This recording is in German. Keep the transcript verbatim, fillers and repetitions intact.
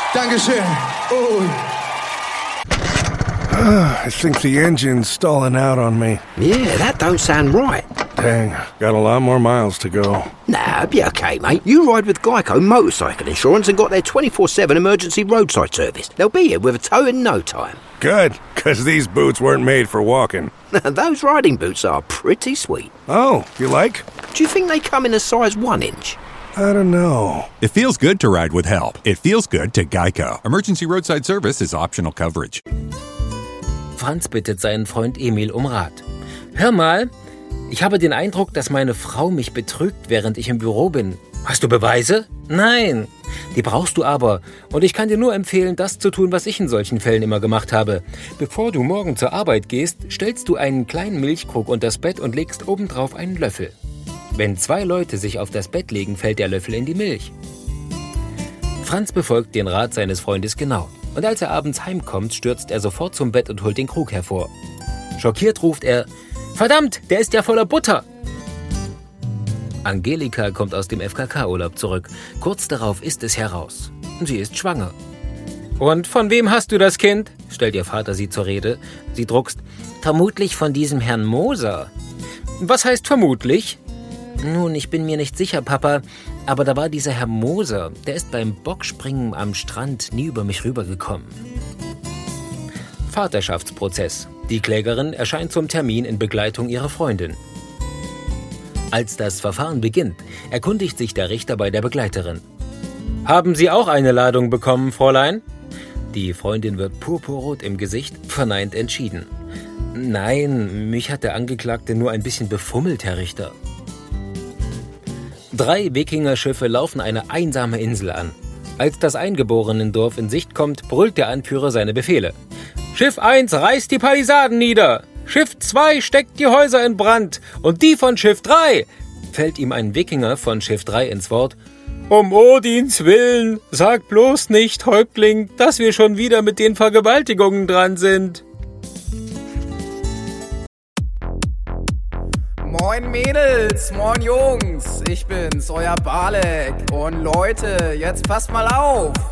Dankeschön. Oh. I think the engine's stalling out on me. Yeah, that don't sound right. Dang, got a lot more miles to go. Nah, be okay, mate. You ride with Geico Motorcycle Insurance and got their twenty-four seven emergency roadside service. They'll be here with a tow in no time. Good, because these boots weren't made for walking. Those riding boots are pretty sweet. Oh, you like? Do you think they come in a size one inch? I don't know. It feels good to ride with help. It feels good to Geico. Emergency roadside service is optional coverage. Franz bittet seinen Freund Emil um Rat. Hör mal, ich habe den Eindruck, dass meine Frau mich betrügt, während ich im Büro bin. Hast du Beweise? Nein. Die brauchst du aber. Und ich kann dir nur empfehlen, das zu tun, was ich in solchen Fällen immer gemacht habe. Bevor du morgen zur Arbeit gehst, stellst du einen kleinen Milchkrug unter das Bett und legst obendrauf einen Löffel. Wenn zwei Leute sich auf das Bett legen, fällt der Löffel in die Milch. Franz befolgt den Rat seines Freundes genau. Und als er abends heimkommt, stürzt er sofort zum Bett und holt den Krug hervor. Schockiert ruft er: Verdammt, der ist ja voller Butter! Angelika kommt aus dem F K K-Urlaub zurück. Kurz darauf ist es heraus. Sie ist schwanger. Und von wem hast du das Kind? Stellt ihr Vater sie zur Rede. Sie druckst: Vermutlich von diesem Herrn Moser. Was heißt vermutlich? Nun, ich bin mir nicht sicher, Papa, aber da war dieser Herr Moser, der ist beim Bockspringen am Strand nie über mich rübergekommen. Vaterschaftsprozess. Die Klägerin erscheint zum Termin in Begleitung ihrer Freundin. Als das Verfahren beginnt, erkundigt sich der Richter bei der Begleiterin. Haben Sie auch eine Ladung bekommen, Fräulein? Die Freundin wird purpurrot im Gesicht, verneint entschieden. Nein, mich hat der Angeklagte nur ein bisschen befummelt, Herr Richter. Drei Wikingerschiffe laufen eine einsame Insel an. Als das Eingeborenendorf in Sicht kommt, brüllt der Anführer seine Befehle. Schiff eins reißt die Palisaden nieder. Schiff zwei steckt die Häuser in Brand. Und die von Schiff drei, fällt ihm ein Wikinger von Schiff drei ins Wort. Um Odins Willen, sag bloß nicht, Häuptling, dass wir schon wieder mit den Vergewaltigungen dran sind. Moin Mädels, moin Jungs, ich bin's, euer Balek. Und Leute, jetzt passt mal auf.